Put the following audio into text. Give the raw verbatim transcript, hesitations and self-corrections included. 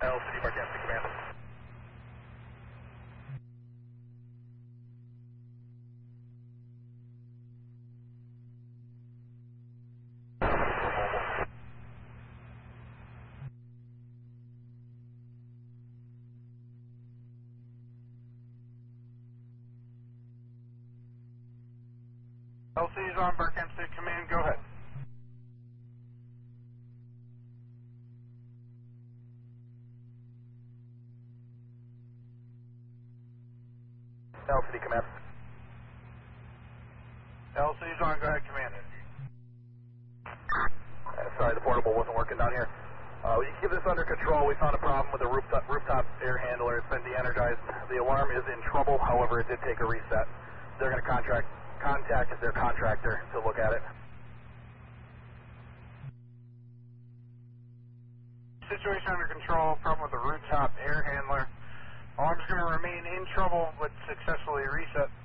L C D Barcansky Command. L C is on Barcansky Command, go ahead. L C D Command. L C is on, go ahead, Command. Uh, sorry, the portable wasn't working down here. Uh, we keep this under control. We found a problem with the rooftop, rooftop air handler. It's been de-energized. The alarm is in trouble. However, it did take a reset. They're going to contract contact their contractor to look at it. Situation under control. Problem with the rooftop air handler. Alarm's going to remain in trouble, but successfully reset.